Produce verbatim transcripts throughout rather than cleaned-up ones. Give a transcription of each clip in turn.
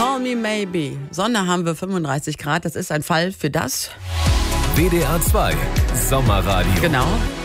Call me maybe. Sonne haben wir fünfunddreißig Grad. Das ist ein Fall für das. W D R zwei Sommerradio. Genau.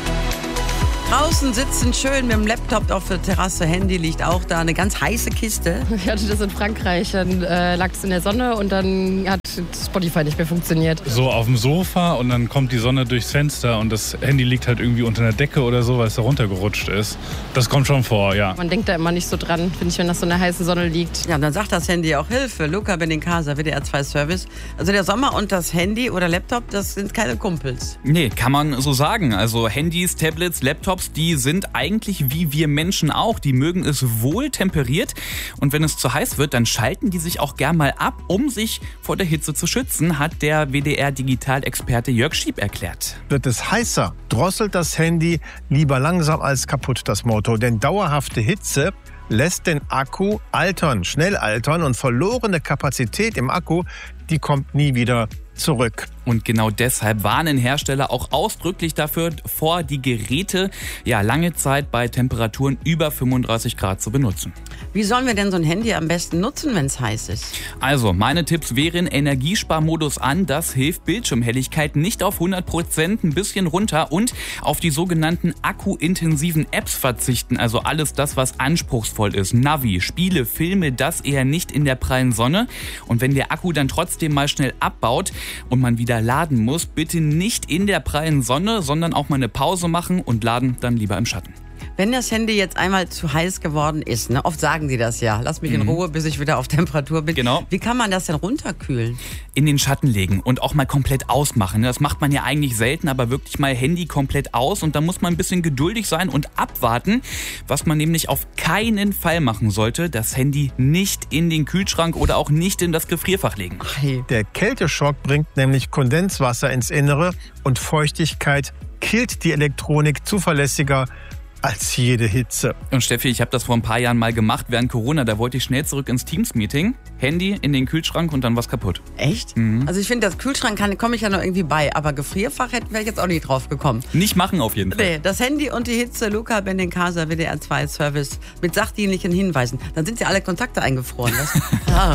Draußen sitzen schön mit dem Laptop auf der Terrasse, Handy liegt auch da, eine ganz heiße Kiste. Ich hatte das in Frankreich, dann äh, lag es in der Sonne und dann hat Spotify nicht mehr funktioniert. So auf dem Sofa und dann kommt die Sonne durchs Fenster und das Handy liegt halt irgendwie unter einer Decke oder so, weil es da runtergerutscht ist. Das kommt schon vor, ja. Man denkt da immer nicht so dran, finde ich, wenn das so in der heißen Sonne liegt. Ja, und dann sagt das Handy auch Hilfe. Luca Benincasa, W D R zwei Service. Also der Sommer und das Handy oder Laptop, das sind keine Kumpels. Nee, kann man so sagen. Also Handys, Tablets, Laptops, die sind eigentlich wie wir Menschen auch. Die mögen es wohl temperiert. Und wenn es zu heiß wird, dann schalten die sich auch gern mal ab, um sich vor der Hitze zu schützen, hat der W D R-Digitalexperte Jörg Schieb erklärt. Wird es heißer, drosselt das Handy lieber langsam als kaputt, das Motto. Denn dauerhafte Hitze lässt den Akku altern, schnell altern, und verlorene Kapazität im Akku, die kommt nie wieder zurück. Und genau deshalb warnen Hersteller auch ausdrücklich dafür vor, die Geräte ja lange Zeit bei Temperaturen über fünfunddreißig Grad zu benutzen. Wie sollen wir denn so ein Handy am besten nutzen, wenn es heiß ist? Also, meine Tipps wären Energiesparmodus an, das hilft, Bildschirmhelligkeit nicht auf hundert Prozent, ein bisschen runter, und auf die sogenannten akkuintensiven Apps verzichten, also alles das, was anspruchsvoll ist. Navi, Spiele, Filme, das eher nicht in der prallen Sonne. Und wenn der Akku dann trotzdem mal schnell abbaut und man wieder laden muss, bitte nicht in der prallen Sonne, sondern auch mal eine Pause machen und laden dann lieber im Schatten. Wenn das Handy jetzt einmal zu heiß geworden ist, ne, oft sagen die das ja, lass mich in Ruhe, bis ich wieder auf Temperatur bin. Genau. Wie kann man das denn runterkühlen? In den Schatten legen und auch mal komplett ausmachen. Das macht man ja eigentlich selten, aber wirklich mal Handy komplett aus, und da muss man ein bisschen geduldig sein und abwarten. Was man nämlich auf keinen Fall machen sollte: das Handy nicht in den Kühlschrank oder auch nicht in das Gefrierfach legen. Hey. Der Kälteschock bringt nämlich Kondenswasser ins Innere, und Feuchtigkeit killt die Elektronik zuverlässiger als jede Hitze. Und Steffi, ich habe das vor ein paar Jahren mal gemacht während Corona. Da wollte ich schnell zurück ins Teams-Meeting, Handy in den Kühlschrank und dann war's kaputt. Echt? Mhm. Also ich finde, das Kühlschrank komme ich ja noch irgendwie bei, aber Gefrierfach wäre ich jetzt auch nicht drauf gekommen. Nicht machen auf jeden Fall. Nee, das Handy und die Hitze, Luca Benincasa, W D R zwei Service mit sachdienlichen Hinweisen. Dann sind ja alle Kontakte eingefroren. Das, ja.